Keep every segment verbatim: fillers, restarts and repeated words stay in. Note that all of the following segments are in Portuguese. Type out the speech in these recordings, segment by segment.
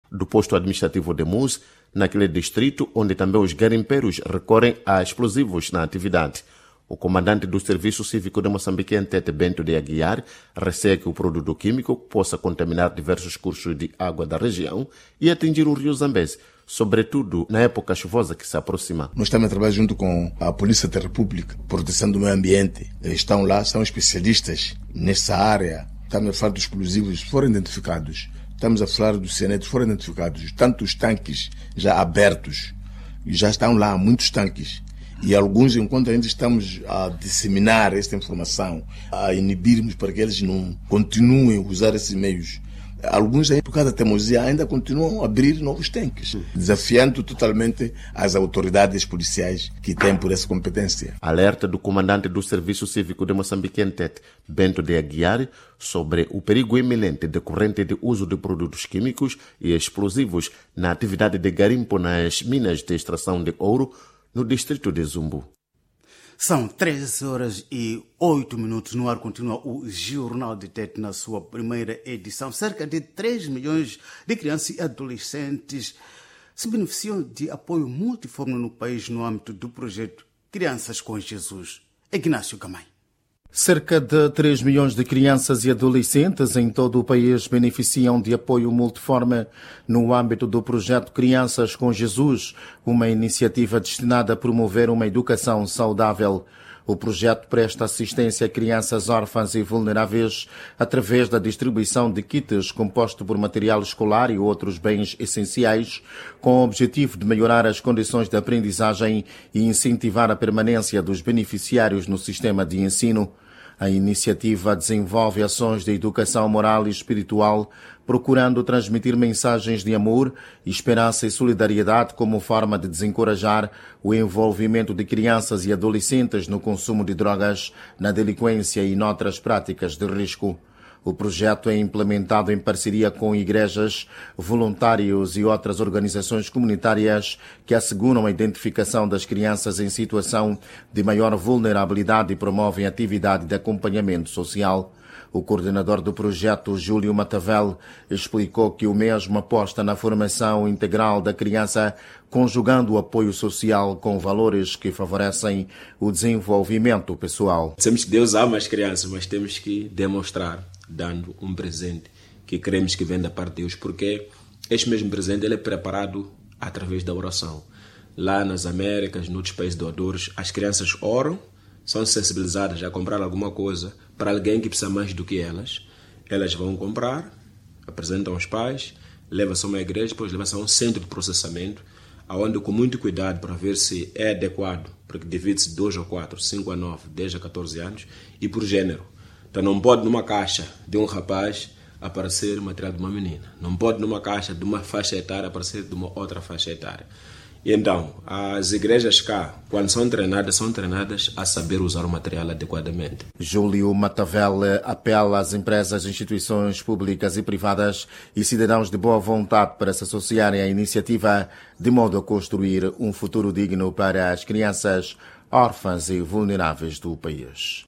do posto administrativo de Muse, naquele distrito onde também os garimpeiros recorrem a explosivos na atividade. O comandante do Serviço Cívico de Moçambique, em Tete, Bento de Aguiar, receia que o produto químico possa contaminar diversos cursos de água da região e atingir o rio Zambeze, sobretudo na época chuvosa que se aproxima. Nós estamos a trabalhar junto com a Polícia da República, Proteção do Meio Ambiente. Eles estão lá, são especialistas nessa área. Estamos a falar dos explosivos, foram identificados. Estamos a falar dos cianetos, foram identificados. Tantos tanques já abertos, já estão lá, muitos tanques. E alguns, enquanto ainda estamos a disseminar esta informação, a inibirmos para que eles não continuem a usar esses meios, alguns, por causa da teimosia, ainda continuam a abrir novos tanques, desafiando totalmente as autoridades policiais que têm por essa competência. Alerta do comandante do Serviço Cívico de Moçambique, em Tete, Bento de Aguiar, sobre o perigo iminente decorrente de uso de produtos químicos e explosivos na atividade de garimpo nas minas de extração de ouro no distrito de Zumbu. São treze horas e oito minutos. No ar continua o Jornal de Tete na sua primeira edição. Cerca de três milhões de crianças e adolescentes se beneficiam de apoio multiforme no país no âmbito do projeto Crianças com Jesus. Ignácio Gamay. Cerca de três milhões de crianças e adolescentes em todo o país beneficiam de apoio multiforme no âmbito do projeto Crianças com Jesus, uma iniciativa destinada a promover uma educação saudável. O projeto presta assistência a crianças órfãs e vulneráveis através da distribuição de kits composto por material escolar e outros bens essenciais, com o objetivo de melhorar as condições de aprendizagem e incentivar a permanência dos beneficiários no sistema de ensino. A iniciativa desenvolve ações de educação moral e espiritual, procurando transmitir mensagens de amor, esperança e solidariedade como forma de desencorajar o envolvimento de crianças e adolescentes no consumo de drogas, na delinquência e noutras práticas de risco. O projeto é implementado em parceria com igrejas, voluntários e outras organizações comunitárias que asseguram a identificação das crianças em situação de maior vulnerabilidade e promovem atividade de acompanhamento social. O coordenador do projeto, Júlio Matavel, explicou que o mesmo aposta na formação integral da criança, conjugando o apoio social com valores que favorecem o desenvolvimento pessoal. Sabemos que Deus ama as crianças, mas temos que demonstrar, dando um presente que queremos que venha da parte de Deus, porque este mesmo presente ele é preparado através da oração. Lá nas Américas, noutros países doadores, as crianças oram, são sensibilizadas a comprar alguma coisa para alguém que precisa mais do que elas. Elas vão comprar, apresentam aos pais, levam-se a uma igreja, depois levam-se a um centro de processamento, onde com muito cuidado para ver se é adequado, porque divide-se dois ou quatro, cinco a nove, dez a catorze anos, e por género. Então não pode numa caixa de um rapaz aparecer material de uma menina. Não pode numa caixa de uma faixa etária aparecer de uma outra faixa etária. E então, as igrejas cá, quando são treinadas, são treinadas a saber usar o material adequadamente. Júlio Matavel apela às empresas, instituições públicas e privadas e cidadãos de boa vontade para se associarem à iniciativa de modo a construir um futuro digno para as crianças órfãs e vulneráveis do país.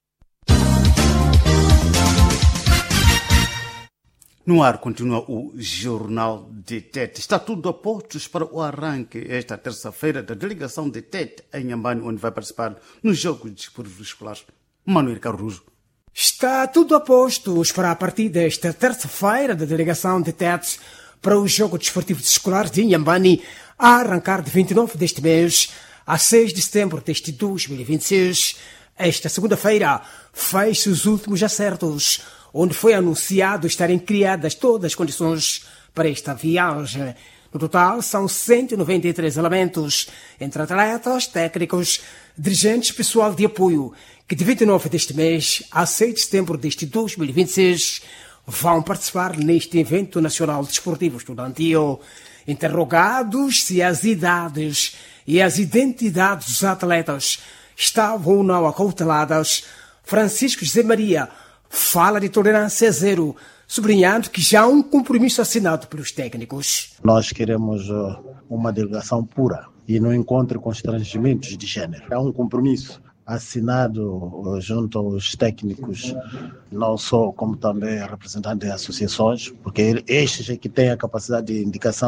No ar continua o Jornal de Tete. Está tudo a postos para o arranque esta terça-feira da delegação de Tete em Inhambane, onde vai participar no jogo de desportos escolares. Manuel Caruso. Está tudo a postos para a partir desta terça-feira da delegação de Tete para o jogo desportivo escolar de Inhambane, a arrancar de vinte e nove deste mês a seis de setembro deste dois mil e vinte e seis. Esta segunda-feira fez-se os últimos acertos, onde foi anunciado estarem criadas todas as condições para esta viagem. No total, são cento e noventa e três elementos, entre atletas, técnicos, dirigentes, pessoal de apoio, que de vinte e nove deste mês a seis de setembro deste dois mil e vinte e seis vão participar neste evento nacional desportivo estudantil. Interrogados se as idades e as identidades dos atletas estavam ou não acauteladas, Francisco José Maria fala de tolerância zero, sublinhando que já há um compromisso assinado pelos técnicos. Nós queremos uma delegação pura e não encontro constrangimentos de gênero. É um compromisso assinado junto aos técnicos, não só como também representantes de associações, porque estes é que têm a capacidade de indicação